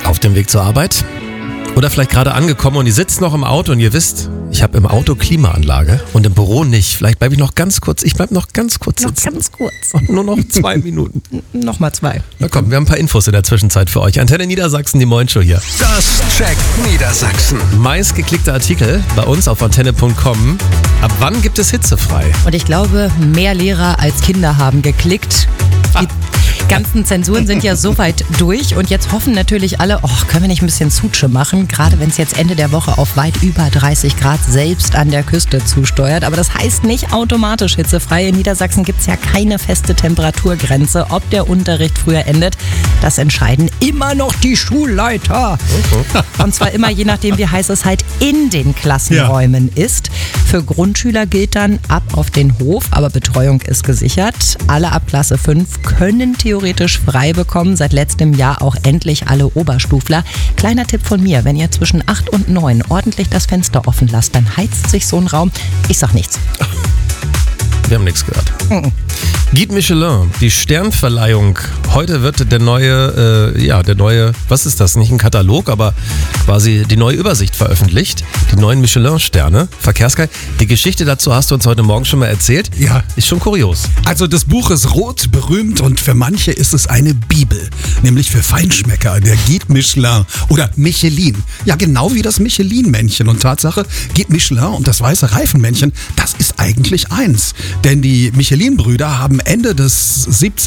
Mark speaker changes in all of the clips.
Speaker 1: Auf dem Weg zur Arbeit? Oder vielleicht gerade angekommen und ihr sitzt noch im Auto und ihr wisst, ich habe im Auto Klimaanlage und im Büro nicht. Vielleicht bleibe ich noch ganz kurz. Ich bleibe noch ganz kurz sitzen.
Speaker 2: Noch ganz kurz.
Speaker 1: Nur noch 2 Minuten.
Speaker 2: Nochmal 2.
Speaker 1: Na komm, wir haben ein paar Infos in der Zwischenzeit für euch. Antenne Niedersachsen, die Moin-Show hier.
Speaker 3: Das checkt Niedersachsen.
Speaker 1: Meistgeklickter Artikel bei uns auf antenne.com. Ab wann gibt es hitzefrei?
Speaker 2: Und ich glaube, mehr Lehrer als Kinder haben geklickt. Die ganzen Zensuren sind ja soweit durch und jetzt hoffen natürlich alle, können wir nicht ein bisschen Sutsche machen, gerade wenn es jetzt Ende der Woche auf weit über 30 Grad selbst an der Küste zusteuert. Aber das heißt nicht automatisch hitzefrei. In Niedersachsen gibt es ja keine feste Temperaturgrenze. Ob der Unterricht früher endet, das entscheiden immer noch die Schulleiter. Und zwar immer je nachdem, wie heiß es halt in den Klassenräumen ist. Für Grundschüler gilt dann ab auf den Hof, aber Betreuung ist gesichert. Alle ab Klasse 5 können theoretisch frei bekommen. Seit letztem Jahr auch endlich alle Oberstufler. Kleiner Tipp von mir, wenn ihr zwischen 8 und 9 ordentlich das Fenster offen lasst, dann heizt sich so ein Raum. Ich sag nichts.
Speaker 1: Wir haben nichts gehört. Guide Michelin, die Sternverleihung. Heute wird der neue, was ist das? Nicht ein Katalog, aber quasi die neue Übersicht veröffentlicht. Die neuen Michelin-Sterne. Verkehrsgeil. Die Geschichte dazu hast du uns heute Morgen schon mal erzählt.
Speaker 3: Ja.
Speaker 1: Ist schon kurios.
Speaker 3: Also das Buch ist rot, berühmt und für manche ist es eine Bibel. Nämlich für Feinschmecker, der Guide Michelin oder Michelin. Ja, genau wie das Michelin-Männchen. Und Tatsache, Guide Michelin und das weiße Reifenmännchen, das ist eigentlich eins. Denn die Michelin-Brüder haben Ende des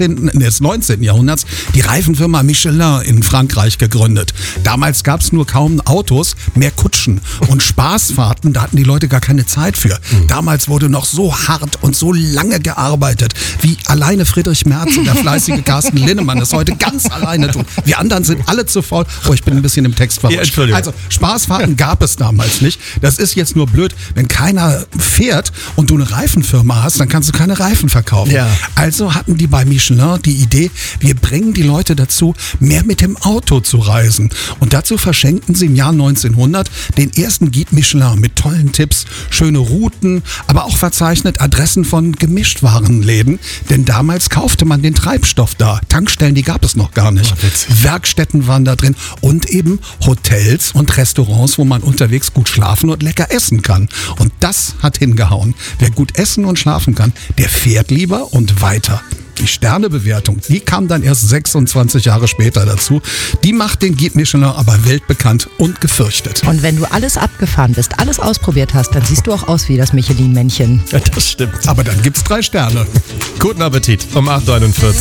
Speaker 3: 19. Jahrhunderts die Reifenfirma Michelin in Frankreich gegründet. Damals gab es nur kaum Autos, mehr Kutschen und Spaßfahrten, da hatten die Leute gar keine Zeit für. Damals wurde noch so hart und so lange gearbeitet, wie alleine Friedrich Merz und der fleißige Carsten Linnemann das heute ganz alleine tun. Wir anderen sind alle zu faul. Oh, ich bin ein bisschen im Text verrutscht.
Speaker 1: Ja,
Speaker 3: also Spaßfahrten gab es damals nicht. Das ist jetzt nur blöd, wenn keiner fährt und du eine Reifenfirma hast, dann kannst du keine Reifen verkaufen.
Speaker 1: Ja.
Speaker 3: Also hatten die bei Michelin die Idee, wir bringen die Leute dazu, mehr mit dem Auto zu reisen. Und dazu verschenkten sie im Jahr 1900 den ersten Guide Michelin mit tollen Tipps, schöne Routen, aber auch verzeichnet Adressen von Gemischtwarenläden. Denn damals kaufte man den Treibstoff da. Tankstellen, die gab es noch gar nicht. Werkstätten waren da drin und eben Hotels und Restaurants, wo man unterwegs gut schlafen und lecker essen kann. Und das hat hingehauen. Wer gut essen und schlafen kann, der fährt lieber und weiter. Die Sternebewertung, die kam dann erst 26 Jahre später dazu. Die macht den Guide Michelin aber weltbekannt und gefürchtet.
Speaker 2: Und wenn du alles abgefahren bist, alles ausprobiert hast, dann siehst du auch aus wie das Michelin-Männchen.
Speaker 1: Ja, das stimmt.
Speaker 3: Aber dann gibt's 3 Sterne.
Speaker 1: Guten Appetit um 8.41 Uhr.